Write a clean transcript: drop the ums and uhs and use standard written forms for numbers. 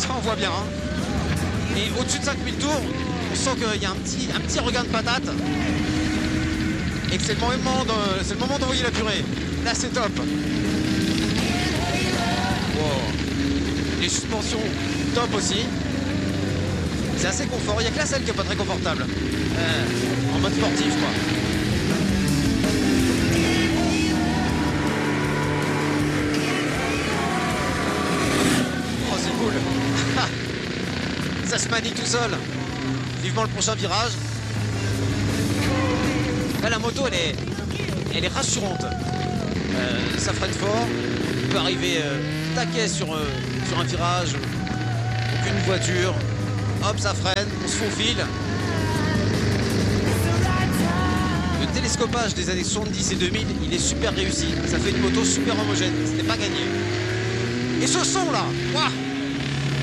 Ça on voit bien. Hein. Et au-dessus de 5000 tours, on sent qu'il y a un petit regain de patate. Et que c'est le moment d'envoyer la purée. Là c'est top. Wow. Les suspensions top aussi. C'est assez confort. Il n'y a que la selle qui n'est pas très confortable. En mode sportif quoi. Oh c'est cool. Ça se manie tout seul. Vivement le prochain virage. Là la moto elle est rassurante. Ça freine fort. On peut arriver taquet sur un virage. Aucune voiture. Hop, ça freine, on se faufile. Le télescopage des années 70 et 2000, il est super réussi. Ça fait une moto super homogène. Ce n'est pas gagné. Et ce son là, waouh!